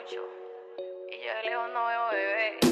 mucho. Y yo de lejos no veo bebé.